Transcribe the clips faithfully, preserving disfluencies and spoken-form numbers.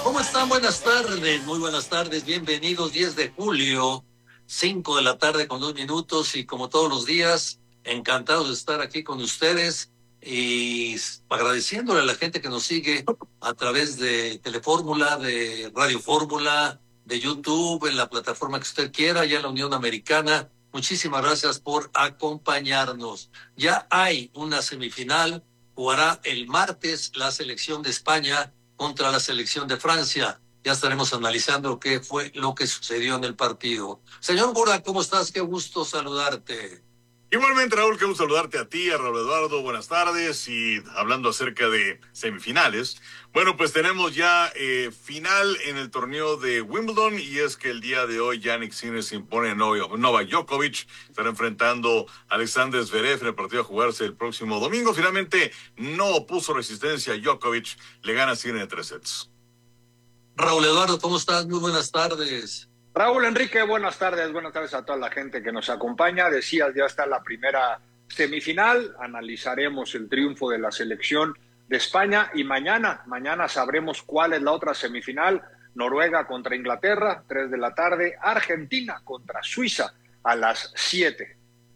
¿Cómo están? Buenas tardes, muy buenas tardes, bienvenidos, diez de julio, cinco de la tarde con dos minutos y como todos los días, encantados de estar aquí con ustedes y agradeciéndole a la gente que nos sigue a través de Telefórmula, de Radio Fórmula, de YouTube, en la plataforma que usted quiera, ya en la Unión Americana. Muchísimas gracias por acompañarnos. Ya hay una semifinal, jugará el martes la selección de España contra la selección de Francia. Ya estaremos analizando qué fue lo que sucedió en el partido. Señor Burak, ¿cómo estás? Qué gusto saludarte. Igualmente, Raúl, qué gusto saludarte a ti, a Raúl Eduardo, buenas tardes. Y hablando acerca de semifinales, bueno, pues tenemos ya eh, final en el torneo de Wimbledon, y es que el día de hoy Jannik Sinner se impone a Novak Djokovic, estará enfrentando a Alexander Zverev en el partido a jugarse el próximo domingo. Finalmente no opuso resistencia a Djokovic, le gana Sinner en tres sets. Raúl Eduardo, ¿cómo estás? Muy buenas tardes. Raúl Enrique, buenas tardes, buenas tardes a toda la gente que nos acompaña. Decías, ya está la primera semifinal, analizaremos el triunfo de la selección de España y mañana, mañana sabremos cuál es la otra semifinal. Noruega contra Inglaterra, tres de la tarde, Argentina contra Suiza a las siete.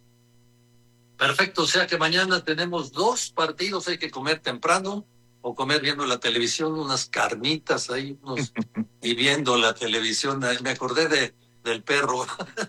Perfecto, o sea que mañana tenemos dos partidos, hay que comer temprano o comer viendo la televisión, unas carnitas ahí, unos, y viendo la televisión. Me acordé de del perro.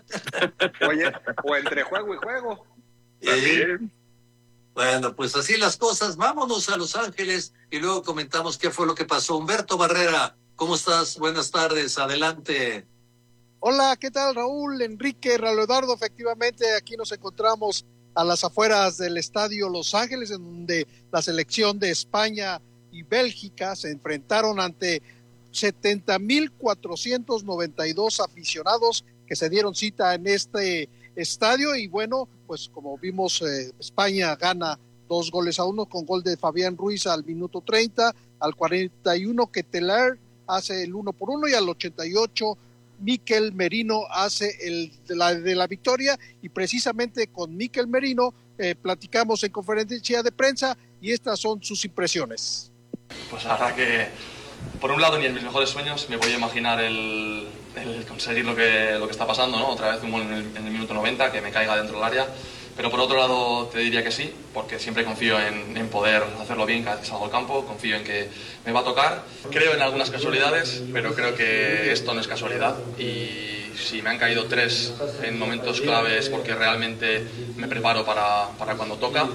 Oye, o entre juego y juego. Eh, bueno, pues así las cosas. Vámonos a Los Ángeles y luego comentamos qué fue lo que pasó. Humberto Barrera, ¿cómo estás? Buenas tardes, adelante. Hola, ¿qué tal, Raúl, Enrique, Raúl Eduardo? Efectivamente, aquí nos encontramos a las afueras del estadio Los Ángeles, en donde la selección de España y Bélgica se enfrentaron ante setenta mil cuatrocientos noventa y dos aficionados que se dieron cita en este estadio. Y bueno, pues como vimos, eh, España gana dos goles a uno con gol de Fabián Ruiz al minuto treinta, al cuarenta y uno Ketelaere hace el uno por uno y al ochenta y ocho Mikel Merino hace el de la, de la victoria. Y precisamente con Mikel Merino eh, platicamos en conferencia de prensa y estas son sus impresiones. Pues la verdad que por un lado ni en mis mejores sueños me voy a imaginar el, el conseguir lo que, lo que está pasando, ¿no? Otra vez un gol en el, en el minuto noventa, que me caiga dentro del área. Pero por otro lado te diría que sí, porque siempre confío en, en poder hacerlo bien cada vez que salgo al campo, confío en que me va a tocar. Creo en algunas casualidades, pero creo que esto no es casualidad. Y si me han caído tres en momentos claves, porque realmente me preparo para, para cuando toca.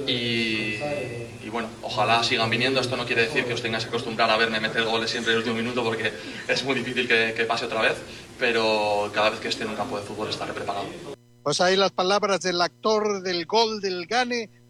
Y, y bueno, ojalá sigan viniendo. Esto no quiere decir que os tengáis que acostumbrar a verme meter goles siempre en el último minuto, porque es muy difícil que, que pase otra vez. Pero cada vez que esté en un campo de fútbol estaré preparado. Pues ahí las palabras del actor del gol del Gane,